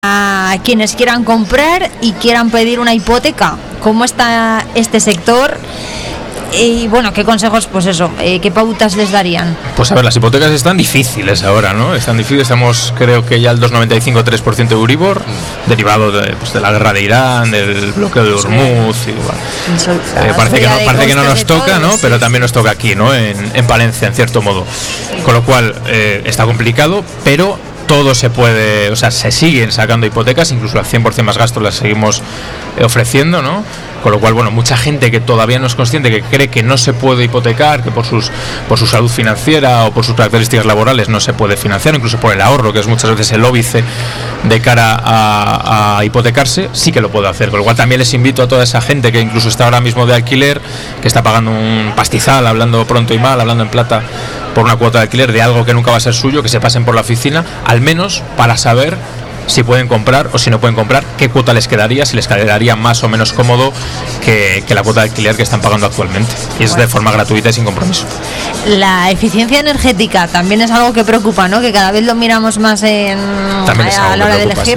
a quienes quieran comprar y quieran pedir una hipoteca? ¿Cómo está este sector? Y bueno, ¿qué consejos, pues eso, qué pautas les darían? Pues a ver, las hipotecas están difíciles ahora, ¿no? Están difíciles, estamos creo que ya al 2,95-3% de Euribor, derivado de la guerra de Irán, del bloqueo de Hormuz, y bueno, parece que no nos toca, ¿no? Pero también nos toca aquí, ¿no? En Palencia, en cierto modo. Con lo cual, está complicado, pero todo se puede, o sea, se siguen sacando hipotecas, incluso al 100% más gastos las seguimos ofreciendo, ¿no? Con lo cual, bueno, mucha gente que todavía no es consciente, que cree que no se puede hipotecar, que por su salud financiera o por sus características laborales no se puede financiar, incluso por el ahorro, que es muchas veces el óbice de cara a hipotecarse, sí que lo puede hacer. Con lo cual también les invito a toda esa gente que incluso está ahora mismo de alquiler, que está pagando un pastizal, hablando pronto y mal, hablando en plata, por una cuota de alquiler de algo que nunca va a ser suyo, que se pasen por la oficina, al menos para saber si pueden comprar o si no pueden comprar, qué cuota les quedaría, si les quedaría más o menos cómodo que la cuota de alquiler que están pagando actualmente. Y es de forma gratuita y sin compromiso. La eficiencia energética también es algo que preocupa, ¿no? Que cada vez lo miramos más a la hora de elegir.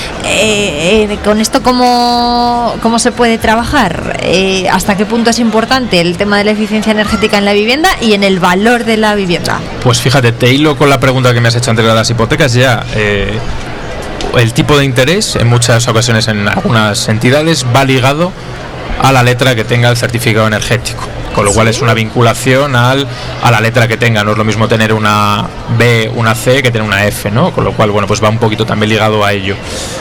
Sí. Con esto, ¿cómo se puede trabajar? ¿Hasta qué punto es importante el tema de la eficiencia energética en la vivienda y en el valor de la vivienda? Pues fíjate, te hilo con la pregunta que me has hecho antes de las hipotecas ya. El tipo de interés, en muchas ocasiones en algunas entidades, va ligado a la letra que tenga el certificado energético, con lo cual es una vinculación a la letra que tenga. No es lo mismo tener una B, una C, que tener una F, ¿no? Con lo cual, bueno, pues va un poquito también ligado a ello.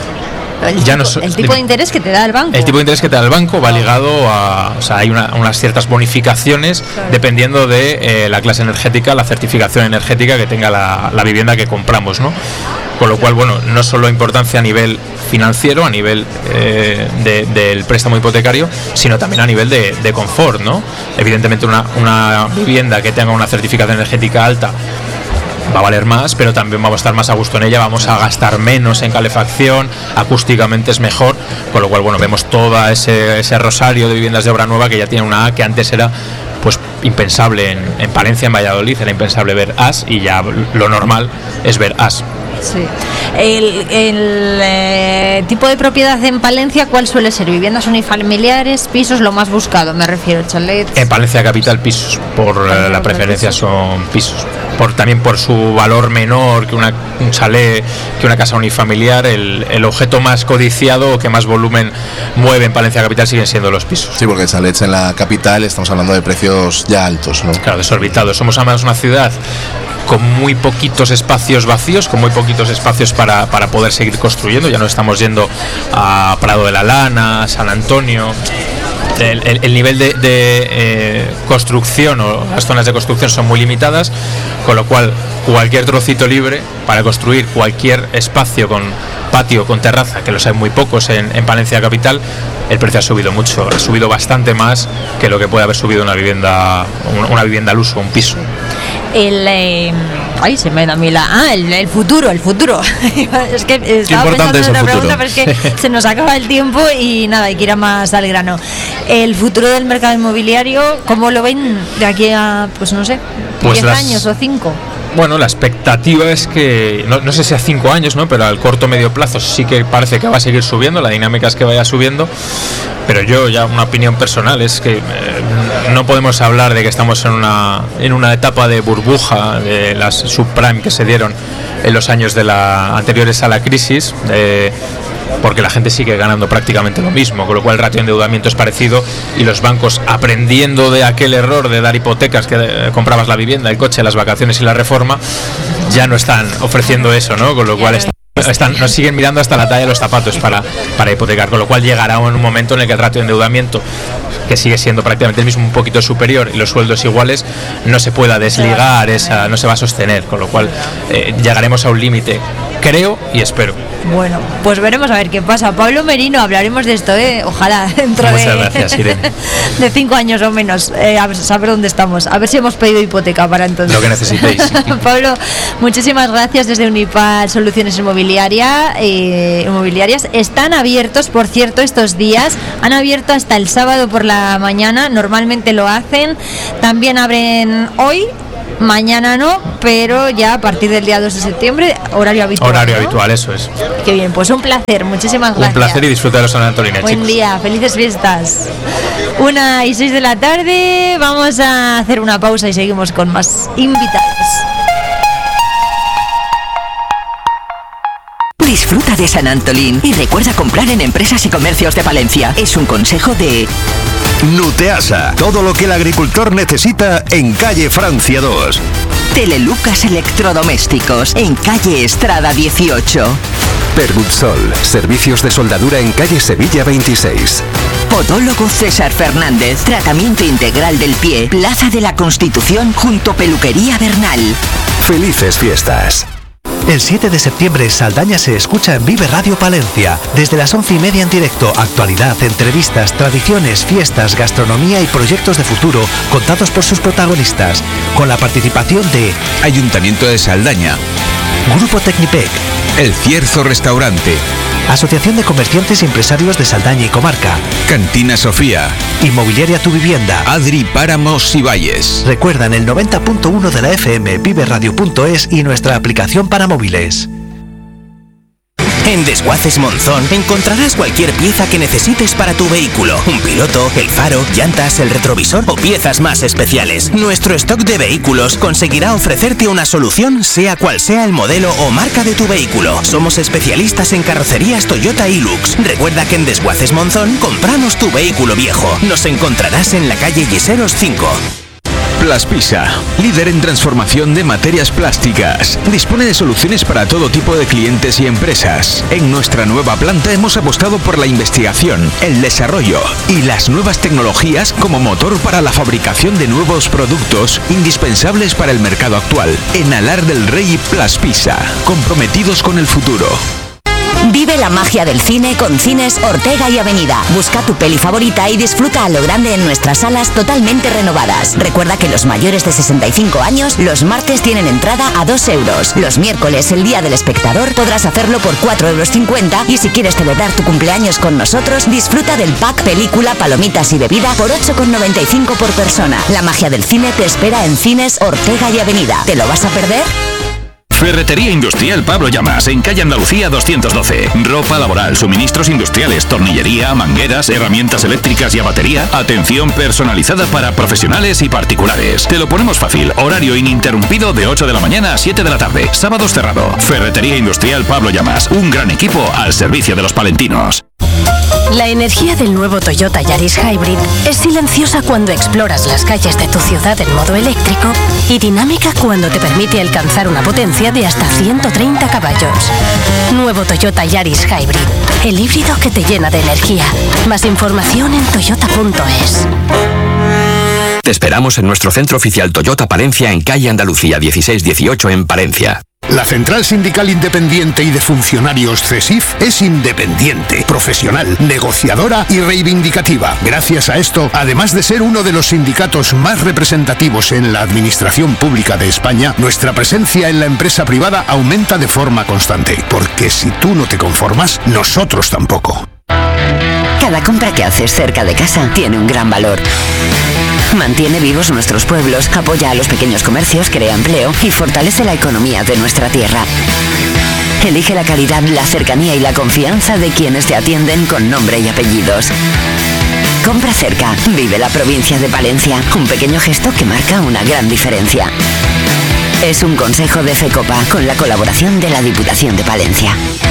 El tipo de interés que te da el banco. El tipo de interés que te da el banco va ligado a... O sea, hay unas ciertas bonificaciones, claro, dependiendo de la clase energética, la certificación energética que tenga la vivienda que compramos, ¿no? Con lo cual, bueno, no solo importancia a nivel financiero, a nivel del préstamo hipotecario, sino también a nivel de confort, ¿no? Evidentemente una vivienda que tenga una certificación energética alta va a valer más, pero también vamos a estar más a gusto en ella, vamos a gastar menos en calefacción, acústicamente es mejor, con lo cual, bueno, vemos todo ese rosario de viviendas de obra nueva que ya tiene una A que antes era pues impensable en Palencia, en Valladolid, era impensable ver As, y ya lo normal es ver As. Sí. El tipo de propiedad en Palencia, ¿cuál suele ser? ¿Viviendas unifamiliares, pisos, lo más buscado? Me refiero, chalets. En Palencia capital, pisos. La preferencia son pisos. También por su valor menor que un chalet, que una casa unifamiliar, el objeto más codiciado o que más volumen mueve en Palencia capital siguen siendo los pisos. Sí, porque chalets en la capital estamos hablando de precios ya altos, ¿no? Claro, desorbitados. Somos además una ciudad con muy poquitos espacios vacíos, con muy poquitos espacios para poder seguir construyendo. Ya no estamos yendo a Prado de la Lana, San Antonio. El nivel de construcción o las zonas de construcción son muy limitadas, con lo cual cualquier trocito libre para construir cualquier espacio con patio, con terraza, que los hay muy pocos en Palencia capital, el precio ha subido mucho, ha subido bastante más que lo que puede haber subido una vivienda al uso, un piso. Se me da a mí el futuro. Es que estaba pensando en otra pregunta, pero es que se nos acaba el tiempo y nada, hay que ir a más al grano. El futuro del mercado inmobiliario, ¿cómo lo ven de aquí a, pues no sé, 10 años o 5? Bueno, la expectativa es que, no sé si a 5 años, ¿no? Pero al corto medio plazo sí que parece que va a seguir subiendo, la dinámica es que vaya subiendo, pero yo ya una opinión personal es que no podemos hablar de que estamos en una etapa de burbuja de las subprime que se dieron en los años anteriores a la crisis, porque la gente sigue ganando prácticamente lo mismo, con lo cual el ratio de endeudamiento es parecido y los bancos, aprendiendo de aquel error de dar hipotecas, que comprabas la vivienda, el coche, las vacaciones y la reforma, ya no están ofreciendo eso, ¿no? Con lo cual nos siguen mirando hasta la talla de los zapatos para hipotecar, con lo cual llegará en un momento en el que el ratio de endeudamiento, que sigue siendo prácticamente el mismo, un poquito superior, y los sueldos iguales, no se pueda desligar, no se va a sostener, con lo cual llegaremos a un límite, creo y espero. Bueno, pues veremos a ver qué pasa. Pablo Merino, hablaremos de esto, ojalá dentro de 5 años o menos, a saber dónde estamos, a ver si hemos pedido hipoteca para entonces. Lo que necesitéis. Pablo, muchísimas gracias. Desde Unipal Soluciones Inmobiliarias están abiertos, por cierto, estos días, han abierto hasta el sábado por la mañana, normalmente lo hacen, también abren hoy Mañana no, pero ya a partir del día 2 de septiembre, horario habitual. Horario ¿no? habitual, eso es. Qué bien, pues un placer, muchísimas gracias. Un placer y disfrutar de San Antolín, Buen chicos. día, felices fiestas. 1:06 de la tarde, vamos a hacer una pausa y seguimos con más invitados. Disfruta de San Antolín y recuerda comprar en Empresas y Comercios de Palencia. Es un consejo de Nuteasa, todo lo que el agricultor necesita en calle Francia 2. Telelucas Electrodomésticos en calle Estrada 18. Pergutsol, servicios de soldadura en calle Sevilla 26. Podólogo César Fernández, tratamiento integral del pie, Plaza de la Constitución junto Peluquería Bernal. Felices fiestas. El 7 de septiembre Saldaña se escucha en Vive Radio Palencia. Desde las 11:30 en directo, actualidad, entrevistas, tradiciones, fiestas, gastronomía y proyectos de futuro contados por sus protagonistas. Con la participación de Ayuntamiento de Saldaña, Grupo Tecnipec, El Cierzo Restaurante, Asociación de Comerciantes y Empresarios de Saldaña y Comarca, Cantina Sofía, Inmobiliaria Tu Vivienda, Adri Páramos y Valles. Recuerdan el 90.1 de la FM, viveradio.es y nuestra aplicación para móviles. En Desguaces Monzón encontrarás cualquier pieza que necesites para tu vehículo. Un piloto, el faro, llantas, el retrovisor o piezas más especiales. Nuestro stock de vehículos conseguirá ofrecerte una solución sea cual sea el modelo o marca de tu vehículo. Somos especialistas en carrocerías Toyota Hilux. Recuerda que en Desguaces Monzón compramos tu vehículo viejo. Nos encontrarás en la calle Yeseros 5. Plaspisa, líder en transformación de materias plásticas. Dispone de soluciones para todo tipo de clientes y empresas. En nuestra nueva planta hemos apostado por la investigación, el desarrollo y las nuevas tecnologías como motor para la fabricación de nuevos productos indispensables para el mercado actual. En Alar del Rey y Plaspisa, comprometidos con el futuro. Vive la magia del cine con Cines Ortega y Avenida. Busca tu peli favorita y disfruta a lo grande en nuestras salas totalmente renovadas. Recuerda que los mayores de 65 años los martes tienen entrada a 2 euros. Los miércoles, el día del espectador, podrás hacerlo por 4,50 euros y si quieres celebrar tu cumpleaños con nosotros, disfruta del pack película, palomitas y bebida por 8,95 por persona. La magia del cine te espera en Cines Ortega y Avenida. ¿Te lo vas a perder? Ferretería Industrial Pablo Llamas, en calle Andalucía 212. Ropa laboral, suministros industriales, tornillería, mangueras, herramientas eléctricas y a batería. Atención personalizada para profesionales y particulares. Te lo ponemos fácil. Horario ininterrumpido de 8 de la mañana a 7 de la tarde. Sábados cerrado. Ferretería Industrial Pablo Llamas. Un gran equipo al servicio de los palentinos. La energía del nuevo Toyota Yaris Hybrid es silenciosa cuando exploras las calles de tu ciudad en modo eléctrico y dinámica cuando te permite alcanzar una potencia de hasta 130 caballos. Nuevo Toyota Yaris Hybrid, el híbrido que te llena de energía. Más información en toyota.es. Te esperamos en nuestro centro oficial Toyota Palencia en calle Andalucía 1618 en Palencia. La Central Sindical Independiente y de Funcionarios CESIF es independiente, profesional, negociadora y reivindicativa. Gracias a esto, además de ser uno de los sindicatos más representativos en la administración pública de España, nuestra presencia en la empresa privada aumenta de forma constante. Porque si tú no te conformas, nosotros tampoco. Cada compra que haces cerca de casa tiene un gran valor. Mantiene vivos nuestros pueblos, apoya a los pequeños comercios, crea empleo y fortalece la economía de nuestra tierra. Elige la calidad, la cercanía y la confianza de quienes te atienden con nombre y apellidos. Compra cerca, vive la provincia de Palencia. Un pequeño gesto que marca una gran diferencia. Es un consejo de FECOPA con la colaboración de la Diputación de Palencia.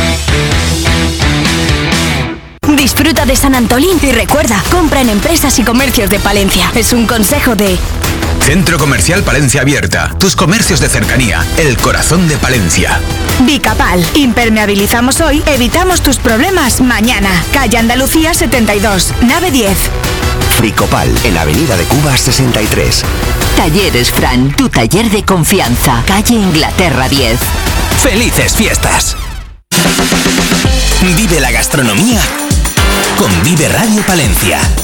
Disfruta de San Antolín y recuerda, compra en Empresas y Comercios de Palencia. Es un consejo de Centro Comercial Palencia Abierta. Tus comercios de cercanía. El corazón de Palencia. Bicapal. Impermeabilizamos hoy, evitamos tus problemas mañana. Calle Andalucía 72, nave 10. Fricopal, en Avenida de Cuba 63. Talleres Fran, tu taller de confianza. Calle Inglaterra 10. ¡Felices fiestas! Vive la gastronomía con Vive Radio Palencia.